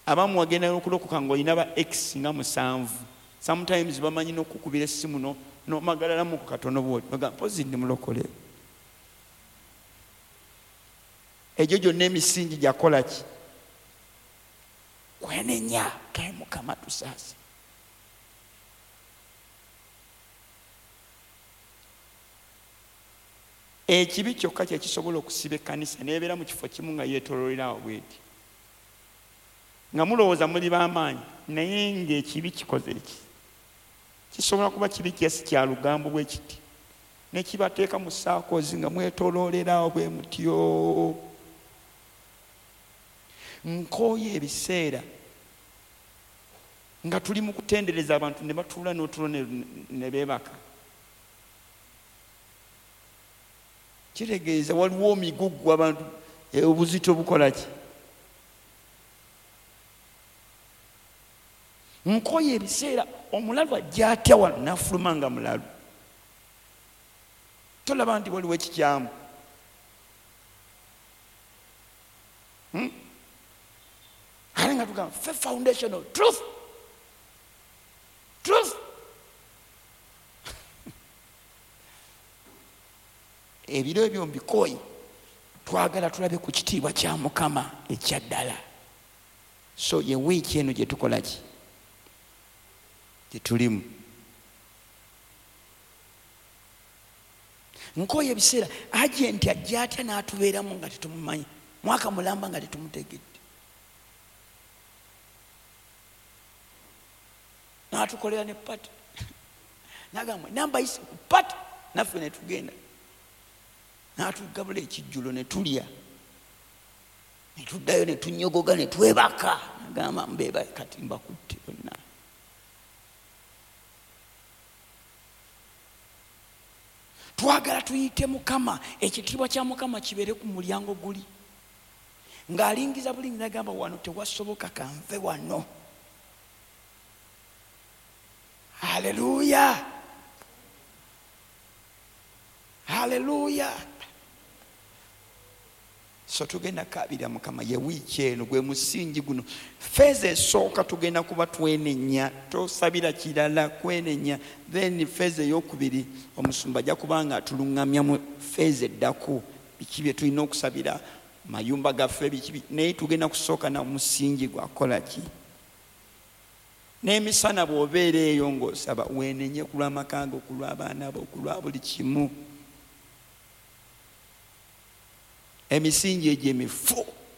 abamu wagenda okulokoka ng'olina ba x nga 7 sometimes bamanyi n'okukubira essimu n'omagalalamu ku katono bwoti bagamba mpozi ndi mulokole. Egyo gyonna emisingi gyakola ki? Kwenenya kae Mukama tusaase. Ekibi kyokka kye kisobola okusiba ekkanisa neebeera mu kifo kimu nga yeetooloolerawo bweti nga mulowooza muli b'amaanyi naye ng'ekibi kikoze eki kisobola kuba kibi kyesi kya lugambo bwe kiti ne kibateeka mu saakozi nga mwetooloolerawo bwe mutyo. Nkooye ebiseera nga tuli mu kutendereza abantu ne batuula n'otulo ne beebaka. Kitegeeza waliwo omigugu abantu obuzito bukola ki? Nkooye ebiseera omulalu ajja atya wano n'afuluma nga mulalu. Tolaba nti waliwo ekikyamu. Ate nga tugamba foundational truth. Ebiro ebyo mbikooyi twagala tulabe ku kitiibwa kya Mukama ekya ddala. So ye wiiki eno gye tukola ki? Gye tulimu. Nkooye ebiseera agenti ajja atya n'atubeeramu nga tetumumanyi, mwaka mulamba nga tetumutegedde, n'atukolera ne pati n'agamba namba isi ku pati naffe ne tugenda n'atugabula ekijjulo ne tulya ne tuddayo ne tunyogoga ne twebaka n'agamba mbeeba kati mbakutte bonna. Twagala tuyite Mukama, ekitiibwa kya Mukama kibeere ku mulyango guli ng'alingiza bulingi n'agamba wano tewasoboka kanve wano. Haleluya, haleluya. So tugenda kabira Mukama ye wiiki eno gwe musingi guno. Feeza esooka tugenda kuba twenenya, tosabira kirala, kwenenya. Then feeza ey'okubiri omusumba ajja kubanga atuluŋŋamya mu feeza eddako biki bye tulina okusabira mayumba gaffe biki, naye tugenda kusooka na musingi gwakola ki? N'emisana bw'obeera eyo ng'osaba weenenye ku lw'amaka go, ku lw'abaana bo, ku lwa buli kimu. Emisingi egyo emifu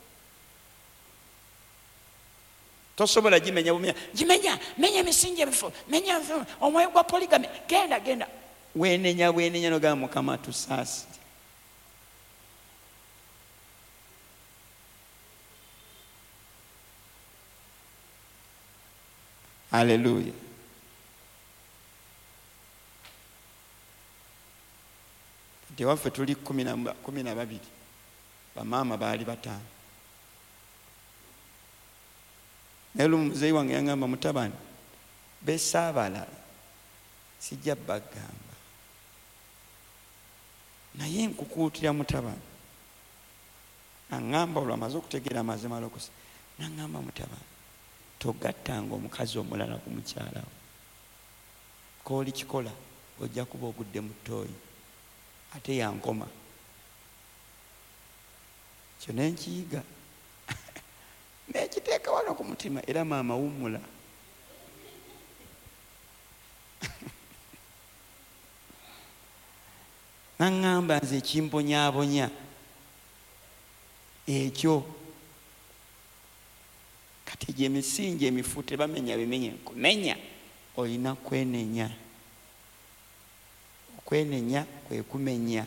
tosobola gimenya bumenya, menya emisingi emifu, menya omwoyo gwa poligami, genda weenenya n'ogamba Mukama tusaasire. Haleluya. Ewaffe tuli 12, bamaama baali 5. Naye lumu muzeeyi wange yangamba mutabani besaabalala sijja bagamba, naye nkukuutira mutabani. Aŋŋamba olwo amaze okutegeera amazima lokosa, n'aŋŋamba mutabani togattanga omukazi omulala ku mukyala wo, kooli kikola ojja kuba ogudde mu ttooyi ate yankoma. Kyo nenkiyiga nekiteeka wano ku mutima, era maama wummula. Naŋŋamba nze ekimbonyaabonya ekyo kati gye misingi emifu tebamenya bimenye nkumenya, olina kwenenya. Okwenenya kwe kumenya.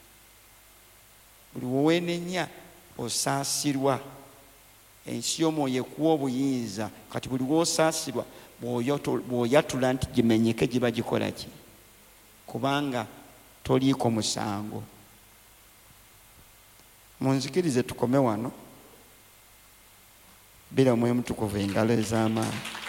Buli weweenenya osaasirwa. Ensi y'omwoyo ekuwa obuyinza, kati buli w'osaasirwa bw'oyatula nti gimenyeke giba gikola ki? Kubanga toliiko musango. Munzikirize tukome wano. Bila Mwoyo Mutukuvu engalo ez'amaanyi.